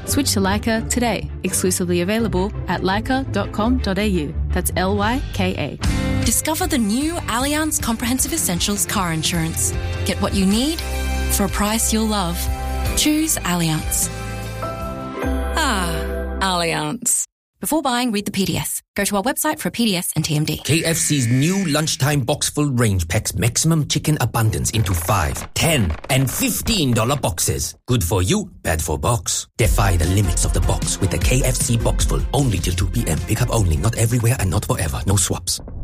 Switch to Leica today. Exclusively available at leica.com.au. That's Lyka. Discover the new Allianz Comprehensive Essentials car insurance. Get what you need for a price you'll love. Choose Allianz. Allianz. Before buying, read the PDS. Go to our website for a PDS and TMD. KFC's new lunchtime box-full range packs maximum chicken abundance into $5, $10, and $15 boxes. Good for you, bad for box. Defy the limits of the box with the KFC box full. Only till 2 p.m. Pick up only, not everywhere and not forever. No swaps.